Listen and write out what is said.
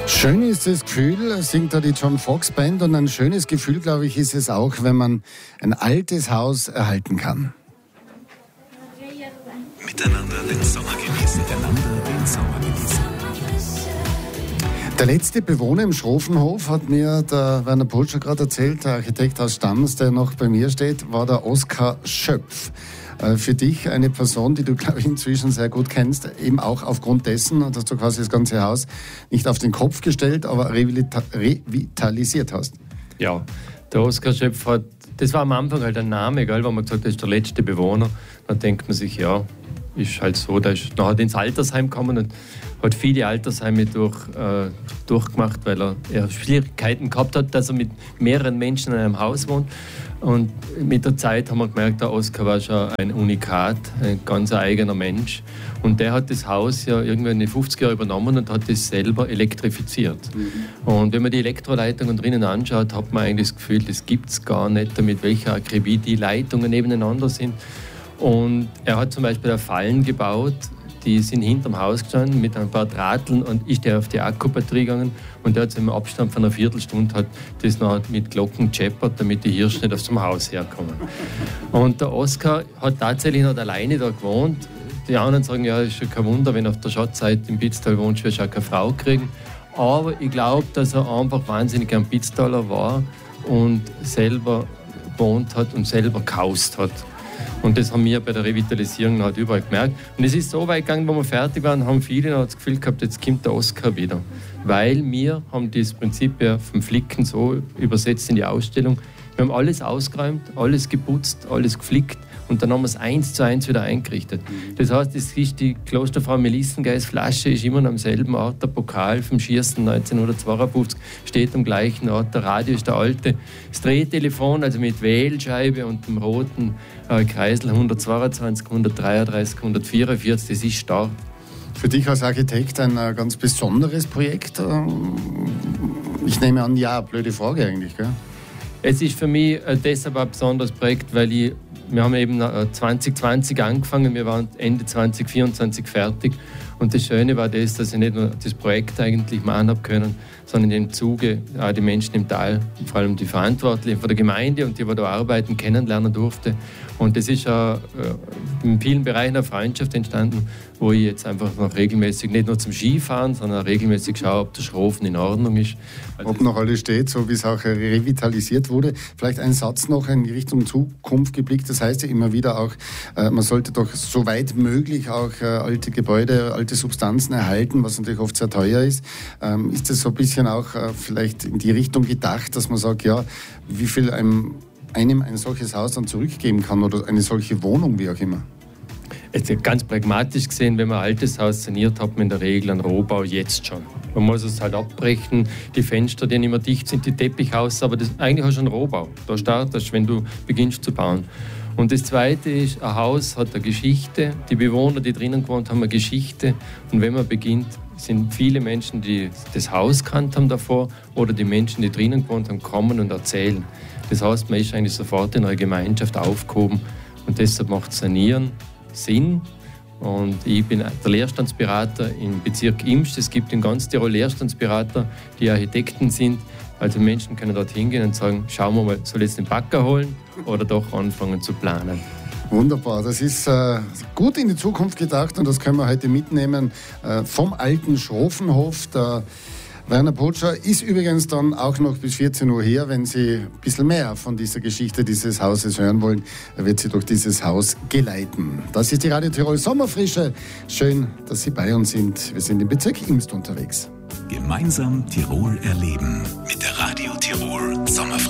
Schön ist das Gefühl, singt da die John Fox Band, und ein schönes Gefühl, glaube ich, ist es auch, wenn man ein altes Haus erhalten kann. Miteinander den Sommer genießen. Der letzte Bewohner im Schrofenhof, hat mir der Werner Polscher gerade erzählt, der Architekt aus Stams, der noch bei mir steht, war der Oskar Schöpf. Für dich eine Person, die du, glaube ich, inzwischen sehr gut kennst, eben auch aufgrund dessen, dass du quasi das ganze Haus nicht auf den Kopf gestellt, aber revitalisiert hast. Ja, der Oskar Schöpf hat, das war am Anfang halt ein Name, gell, wo man gesagt hat, das ist der letzte Bewohner. Dann denkt man sich, ja, ist halt so, der ist nachher ins Altersheim gekommen und hat viele Altersheime durchgemacht, weil er Schwierigkeiten gehabt hat, dass er mit mehreren Menschen in einem Haus wohnt. Und mit der Zeit haben wir gemerkt, der Oskar war schon ein Unikat, ein ganz eigener Mensch. Und der hat das Haus ja irgendwann in den 50er Jahren übernommen und hat das selber elektrifiziert. Und wenn man die Elektroleitungen drinnen anschaut, hat man eigentlich das Gefühl, das gibt es gar nicht, mit welcher Akribie die Leitungen nebeneinander sind. Und er hat zum Beispiel Fallen gebaut, die sind hinterm Haus gestanden mit ein paar Drahteln, und ist der auf die Akkubatterie gegangen, und der hat so im Abstand von einer Viertelstunde hat das noch mit Glocken gescheppert, damit die Hirsche nicht aus dem Haus herkommen. Und der Oskar hat tatsächlich noch alleine da gewohnt. Die anderen sagen, ja, ist schon kein Wunder, wenn auf der Schatzseite im Pitztal wohnt, wirst du auch keine Frau kriegen. Aber ich glaube, dass er einfach wahnsinnig ein Pitztaler war und selber gewohnt hat und selber gehaust hat. Und das haben wir bei der Revitalisierung halt überall gemerkt. Und es ist so weit gegangen, wo wir fertig waren, haben viele noch das Gefühl gehabt, jetzt kommt der Oskar wieder. Weil wir haben das Prinzip ja vom Flicken so übersetzt in die Ausstellung. Wir haben alles ausgeräumt, alles geputzt, alles geflickt, und dann haben wir es 1:1 wieder eingerichtet. Das heißt, das ist die Klosterfrau Melissengeis Flasche, ist immer noch am selben Ort. Der Pokal vom Schießen 1952 steht am gleichen Ort. Der Radio ist der alte. Das Drehtelefon, also mit Wählscheibe und dem roten Kreisel 122, 133, 144, das ist da. Für dich als Architekt ein ganz besonderes Projekt? Ich nehme an, ja, blöde Frage eigentlich, gell? Es ist für mich deshalb ein besonderes Projekt, weil wir haben eben 2020 angefangen, wir waren Ende 2024 fertig. Und das Schöne war das, dass ich nicht nur das Projekt eigentlich machen habe können, sondern im Zuge auch die Menschen im Tal, vor allem die Verantwortlichen von der Gemeinde und die da arbeiten, kennenlernen durfte. Und das ist auch in vielen Bereichen eine Freundschaft entstanden, wo ich jetzt einfach noch regelmäßig, nicht nur zum Skifahren, sondern regelmäßig schaue, ob der Schrofen in Ordnung ist. Also ob noch alles steht, so wie es auch revitalisiert wurde. Vielleicht ein Satz noch in Richtung Zukunft geblickt. Das heißt ja immer wieder auch, man sollte doch so weit möglich auch alte Gebäude, alte Substanzen erhalten, was natürlich oft sehr teuer ist. Ist das so ein bisschen auch vielleicht in die Richtung gedacht, dass man sagt, ja, wie viel einem ein solches Haus dann zurückgeben kann oder eine solche Wohnung, wie auch immer? Ganz pragmatisch gesehen, wenn man ein altes Haus saniert, hat man in der Regel einen Rohbau jetzt schon. Man muss es halt abbrechen, die Fenster, die nicht mehr dicht sind, die Teppichhaus, aber eigentlich hast du einen Rohbau. Da startest du, wenn du beginnst zu bauen. Und das Zweite ist, ein Haus hat eine Geschichte, die Bewohner, die drinnen gewohnt haben, eine Geschichte. Und wenn man beginnt, sind viele Menschen, die das Haus kannt haben davor, oder die Menschen, die drinnen gewohnt haben, kommen und erzählen. Das heißt, man ist eigentlich sofort in einer Gemeinschaft aufgehoben, und deshalb macht Sanieren Sinn. Und ich bin der Leerstandsberater im Bezirk Imst. Es gibt in ganz Tirol Leerstandsberater, die Architekten sind. Also Menschen können dort hingehen und sagen, schauen wir mal, soll ich jetzt den Bagger holen oder doch anfangen zu planen. Wunderbar, das ist gut in die Zukunft gedacht, und das können wir heute mitnehmen vom alten Schrofenhof. Der Werner Polscher ist übrigens dann auch noch bis 14 Uhr hier. Wenn Sie ein bisschen mehr von dieser Geschichte dieses Hauses hören wollen, wird Sie durch dieses Haus geleiten. Das ist die Radio Tirol Sommerfrische. Schön, dass Sie bei uns sind. Wir sind im Bezirk Imst unterwegs. Gemeinsam Tirol erleben mit der Radio Tirol Sommerfrische.